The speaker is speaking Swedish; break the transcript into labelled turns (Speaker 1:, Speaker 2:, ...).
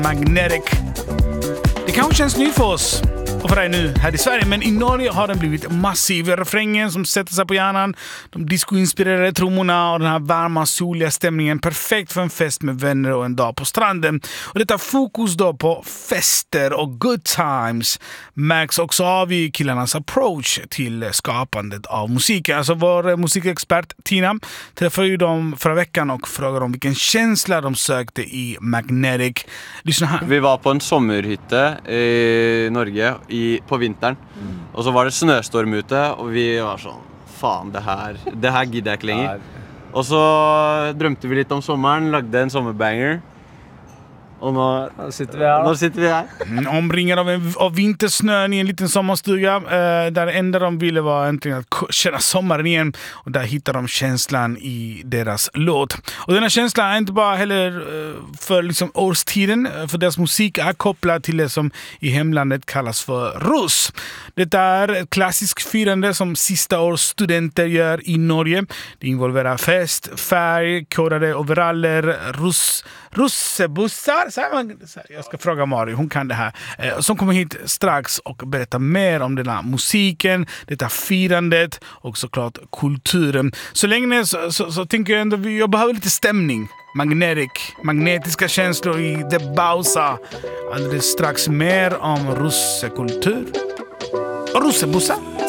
Speaker 1: Magnetic. Det kanske känns nytt för oss och för dig nu här i Sverige, men i Norge har den blivit massiv. Refrängen som sätter sig på hjärnan, de disco-inspirerade trummorna och den här varma, soliga stämningen. Perfekt för en fest med vänner och en dag på stranden. Och detta fokus då på fester och good times märks också av i killarnas approach till skapandet av musik. Alltså vår musikexpert Tina träffade ju dem förra veckan och frågade om vilken känsla de sökte i Magnetic. Lyssna här.
Speaker 2: Vi var på en sommerhytte i Norge på vintern. Och så var det snöstorm ute och vi var sån, fan det här gidder jag inte längre. Och så drömte vi lite om sommaren, lagde en sommarbanger. Och nu sitter vi här.
Speaker 1: Omringade av vintersnön i en liten sommarstuga där det enda de ville var äntligen att känna sommaren igen, och där hittar de känslan i deras låt. Och denna känsla är inte bara heller för liksom årstiden, för deras musik är kopplad till det som i hemlandet kallas för Rus. Det är ett klassiskt firande som sista års studenter gör i Norge. Det involverar fest, färg, kodade overaller, russebussar. Jag ska fråga Mari, hon kan det här. Som kommer hit strax och berätta mer om den här musiken, detta firandet och såklart kulturen. Så länge så tänker jag ändå jag behöver lite stämning. Magnetiska känslor i The Bausa. Alldeles strax mer om russekultur och russebussar.